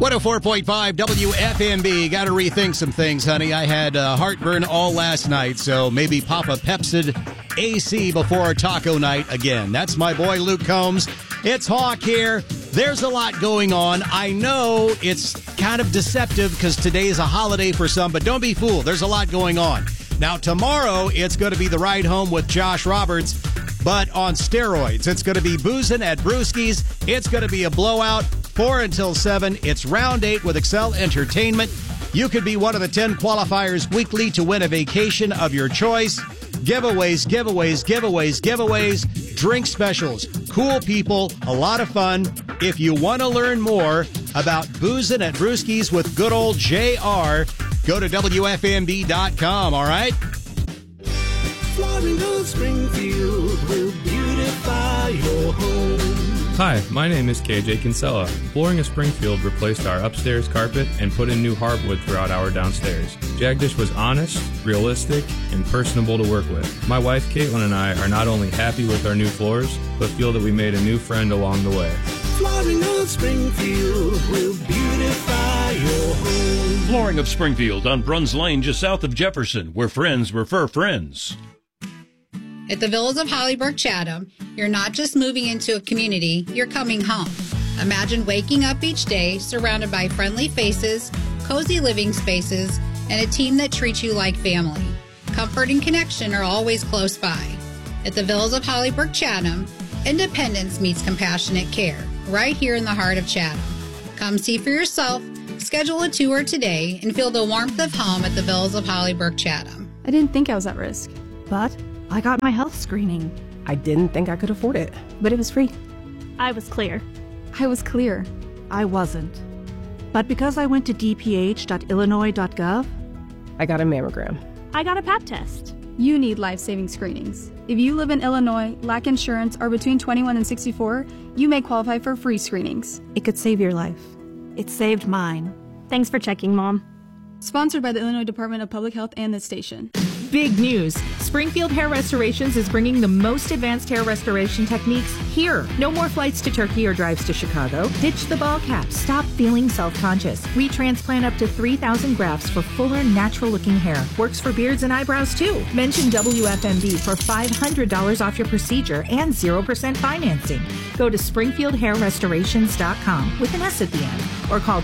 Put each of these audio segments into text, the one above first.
104.5 WFMB. Got to rethink some things, honey. I had heartburn all last night, so maybe pop a Pepsid AC before taco night again. That's my boy Luke Combs. It's Hawk here. There's a lot going on. I know it's kind of deceptive because today is a holiday for some, but don't be fooled. There's a lot going on. Now, tomorrow, it's going to be the ride home with Josh Roberts, but on steroids. It's going to be boozing at Brewski's. It's going to be a blowout. 4 until 7. It's round 8 with Excel Entertainment. You could be one of the 10 qualifiers weekly to win a vacation of your choice. Giveaways, giveaways, giveaways, giveaways, drink specials, cool people, a lot of fun. If you want to learn more about boozing at Brewski's with good old JR, go to WFMB.com, all right? Flooring of Springfield will beautify your home. Hi, my name is KJ Kinsella. Flooring of Springfield replaced our upstairs carpet and put in new hardwood throughout our downstairs. Jagdish was honest, realistic, and personable to work with. My wife Caitlin and I are not only happy with our new floors, but feel that we made a new friend along the way. Flooring of Springfield will beautify your home. Flooring of Springfield on Bruns Lane, just south of Jefferson, where friends refer friends. At the Villas of Hollyburg Chatham, you're not just moving into a community, you're coming home. Imagine waking up each day surrounded by friendly faces, cozy living spaces, and a team that treats you like family. Comfort and connection are always close by. At the Villas of Hollyburg Chatham, independence meets compassionate care, right here in the heart of Chatham. Come see for yourself, schedule a tour today, and feel the warmth of home at the Villas of Hollyburg Chatham. I didn't think I was at risk, but I got my health screening. I didn't think I could afford it, but it was free. I was clear. I was clear. I wasn't. But because I went to dph.illinois.gov, I got a mammogram. I got a pap test. You need life-saving screenings. If you live in Illinois, lack insurance, are between 21 and 64, you may qualify for free screenings. It could save your life. It saved mine. Thanks for checking, Mom. Sponsored by the Illinois Department of Public Health and this station. Big news. Springfield Hair Restorations is bringing the most advanced hair restoration techniques here. No more flights to Turkey or drives to Chicago. Ditch the ball cap. Stop feeling self-conscious. Retransplant up to 3,000 grafts for fuller, natural-looking hair. Works for beards and eyebrows, too. Mention WFMB for $500 off your procedure and 0% financing. Go to SpringfieldHairRestorations.com with an S at the end, or call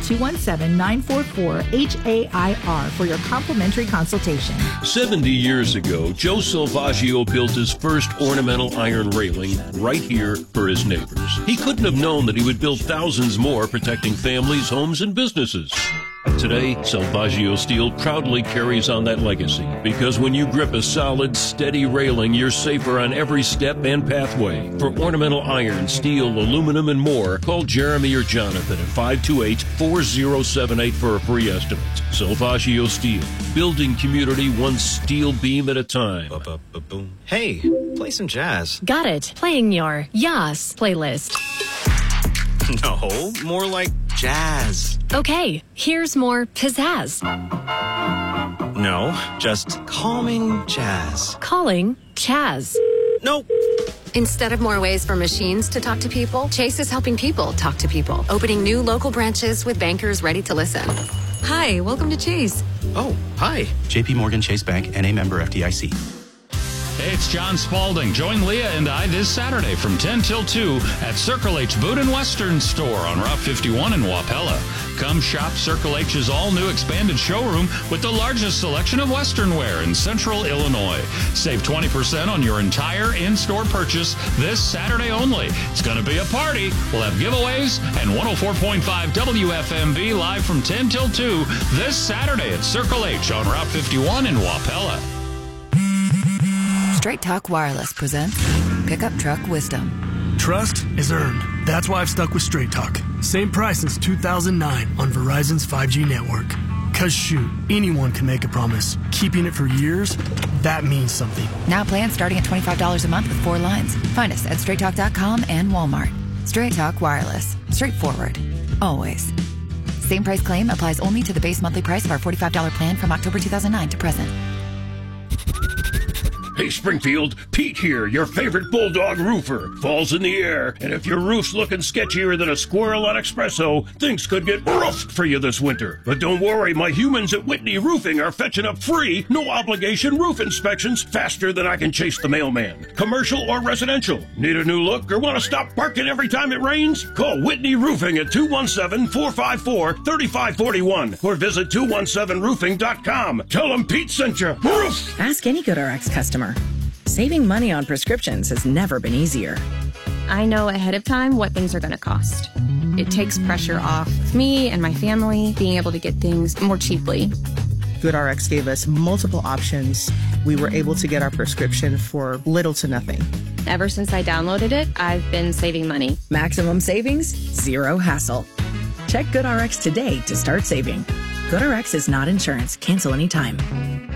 217-944-HAIR for your complimentary consultation. 70 years ago, Joe Salvaggio built his first ornamental iron railing right here for his neighbors. He couldn't have known that he would build thousands more protecting families, homes, and businesses. Today, Salvaggio Steel proudly carries on that legacy because when you grip a solid, steady railing, you're safer on every step and pathway. For ornamental iron, steel, aluminum, and more, call Jeremy or Jonathan at 528-4078 for a free estimate. Salvaggio Steel, building community one steel beam at a time. Hey, play some jazz. Got it. Playing your Yas playlist. No, more like jazz. Okay, here's more pizzazz. No, just calming jazz. Calling Chaz. Nope. Instead of more ways for machines to talk to people, Chase is helping people talk to people, opening new local branches with bankers ready to listen. Hi, welcome to Chase. Oh, hi. JP Morgan Chase Bank, NA member FDIC. Hey, it's John Spalding. Join Leah and I this Saturday from 10 till 2 at Circle H Boot and Western Store on Route 51 in Wapella. Come shop Circle H's all-new expanded showroom with the largest selection of Western wear in Central Illinois. Save 20% on your entire in-store purchase this Saturday only. It's going to be a party. We'll have giveaways and 104.5 WFMB live from 10 till 2 this Saturday at Circle H on Route 51 in Wapella. Straight Talk Wireless presents Pickup Truck Wisdom. Trust is earned. That's why I've stuck with Straight Talk. Same price since 2009 on Verizon's 5G network. Cause shoot, anyone can make a promise. Keeping it for years, that means something. Now plans starting at $25 a month with 4 lines. Find us at straighttalk.com and Walmart. Straight Talk Wireless. Straightforward. Always. Same price claim applies only to the base monthly price of our $45 plan from October 2009 to present. Hey, Springfield, Pete here, your favorite bulldog roofer. Fall's in the air, and if your roof's looking sketchier than a squirrel on espresso, things could get roughed for you this winter. But don't worry, my humans at Whitney Roofing are fetching up free, no-obligation roof inspections faster than I can chase the mailman. Commercial or residential. Need a new look or want to stop barking every time it rains? Call Whitney Roofing at 217-454-3541 or visit 217roofing.com. Tell them Pete sent you. Roof! Ask any GoodRx customer. Saving money on prescriptions has never been easier. I know ahead of time what things are going to cost. It takes pressure off me and my family being able to get things more cheaply. GoodRx gave us multiple options. We were able to get our prescription for little to nothing. Ever since I downloaded it, I've been saving money. Maximum savings, zero hassle. Check GoodRx today to start saving. GoodRx is not insurance. Cancel anytime.